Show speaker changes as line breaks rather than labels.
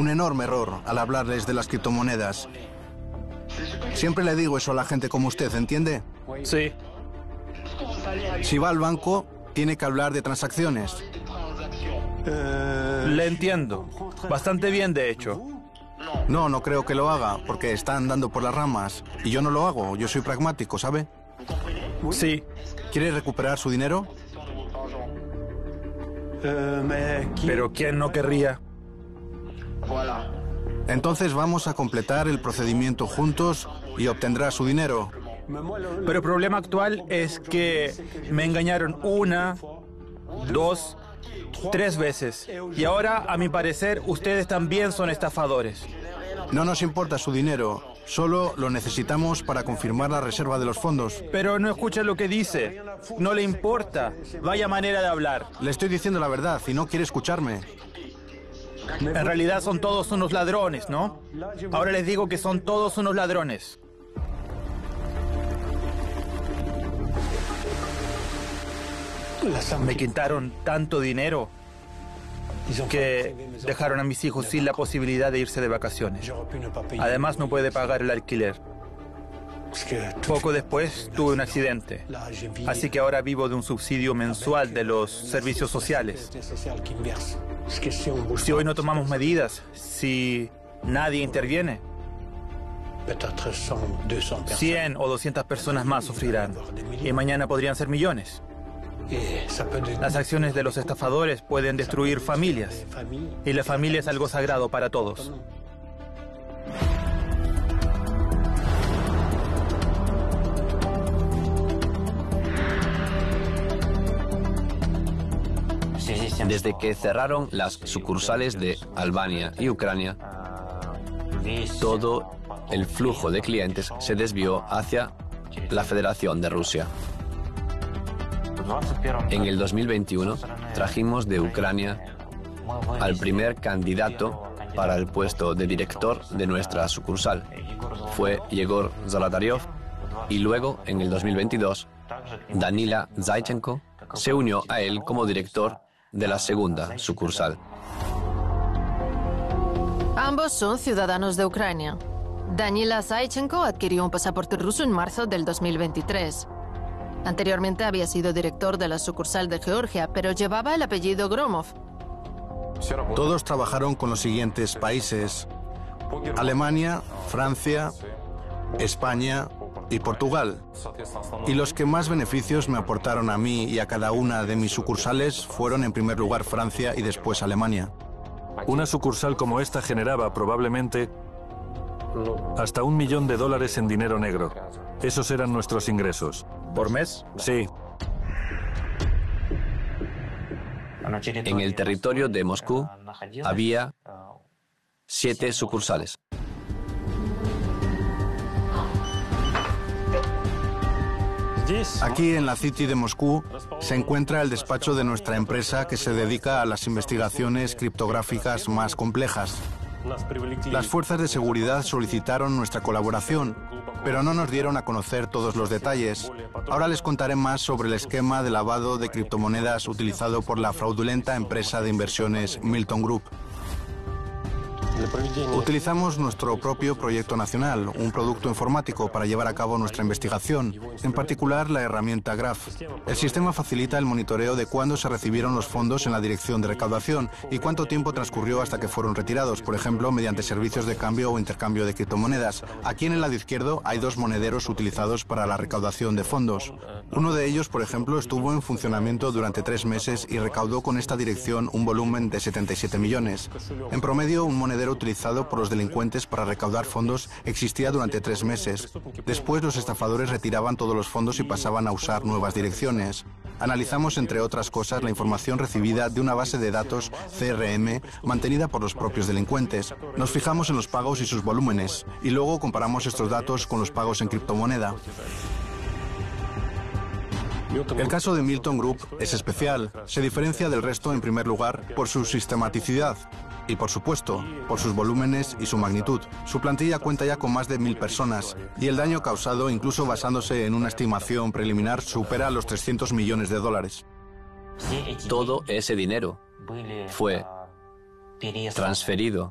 un enorme error al hablarles de las criptomonedas. Siempre le digo eso a la gente como usted, ¿entiende?
Sí.
Si va al banco, tiene que hablar de transacciones.
Le entiendo. Bastante bien, de hecho.
No, no creo que lo haga, porque está andando por las ramas. Y yo no lo hago, yo soy pragmático, ¿sabe?
Sí.
¿Quiere recuperar su dinero?
Pero ¿quién no querría?
Entonces vamos a completar el procedimiento juntos y obtendrá su dinero.
Pero el problema actual es que me engañaron 1, 2, 3 veces. Y ahora, a mi parecer, ustedes también son estafadores.
No nos importa su dinero, solo lo necesitamos para confirmar la reserva de los fondos.
Pero no escucha lo que dice. No le importa. Vaya manera de hablar.
Le estoy diciendo la verdad y no quiere escucharme.
En realidad son todos unos ladrones, ¿no? Ahora les digo que son todos unos ladrones. Me quitaron tanto dinero que dejaron a mis hijos sin la posibilidad de irse de vacaciones. Además, no puede pagar el alquiler. Poco después tuve un accidente, así que ahora vivo de un subsidio mensual de los servicios sociales. Si hoy no tomamos medidas, si nadie interviene, 100 o 200 personas más sufrirán y mañana podrían ser millones. Las acciones de los estafadores pueden destruir familias y la familia es algo sagrado para todos.
Desde que cerraron las sucursales de Albania y Ucrania, todo el flujo de clientes se desvió hacia la Federación de Rusia. En el 2021 trajimos de Ucrania al primer candidato para el puesto de director de nuestra sucursal. Fue Yegor Zolotaryov y luego, en el 2022, Danila Zaichenko se unió a él como director de la segunda sucursal.
Ambos son ciudadanos de Ucrania. Danila Zaichenko adquirió un pasaporte ruso en marzo del 2023. Anteriormente había sido director de la sucursal de Georgia, pero llevaba el apellido Gromov.
Todos trabajaron con los siguientes países: Alemania, Francia, España y Portugal. Y los que más beneficios me aportaron a mí y a cada una de mis sucursales fueron en primer lugar Francia y después Alemania.
Una sucursal como esta generaba probablemente hasta $1 millón en dinero negro. Esos eran nuestros ingresos.
¿Por mes?
Sí.
En el territorio de Moscú había 7 sucursales.
Aquí en la City de Moscú se encuentra el despacho de nuestra empresa que se dedica a las investigaciones criptográficas más complejas. Las fuerzas de seguridad solicitaron nuestra colaboración, pero no nos dieron a conocer todos los detalles. Ahora les contaré más sobre el esquema de lavado de criptomonedas utilizado por la fraudulenta empresa de inversiones Milton Group. Utilizamos nuestro propio proyecto nacional, un producto informático para llevar a cabo nuestra investigación, en particular la herramienta Graph. El sistema facilita el monitoreo de cuándo se recibieron los fondos en la dirección de recaudación y cuánto tiempo transcurrió hasta que fueron retirados, por ejemplo, mediante servicios de cambio o intercambio de criptomonedas. Aquí en el lado izquierdo hay 2 monederos utilizados para la recaudación de fondos. Uno de ellos, por ejemplo, estuvo en funcionamiento durante 3 meses y recaudó con esta dirección un volumen de 77 millones. En promedio, un monedero utilizado por los delincuentes para recaudar fondos existía durante 3 meses. Después, los estafadores retiraban todos los fondos y pasaban a usar nuevas direcciones. Analizamos, entre otras cosas, la información recibida de una base de datos CRM mantenida por los propios delincuentes. Nos fijamos en los pagos y sus volúmenes, y luego comparamos estos datos con los pagos en criptomoneda. El caso de Milton Group es especial. Se diferencia del resto, en primer lugar, por su sistematicidad. Y, por supuesto, por sus volúmenes y su magnitud. Su plantilla cuenta ya con más de 1000 personas y el daño causado, incluso basándose en una estimación preliminar, supera los $300 millones.
Todo ese dinero fue transferido